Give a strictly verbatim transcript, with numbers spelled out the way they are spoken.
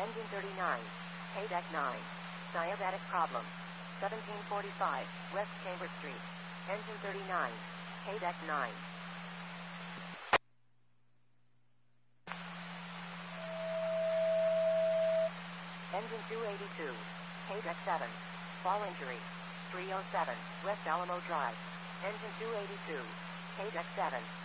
Engine thirty-nine. K-Deck nine. Diabatic problem. seventeen forty-five, West Chamber Street. Engine thirty-nine. K-Deck nine. Engine two eighty-two. K-Deck seven. Fall injury. three oh seven, West Alamo Drive. Engine two eighty-two. K-Deck seven.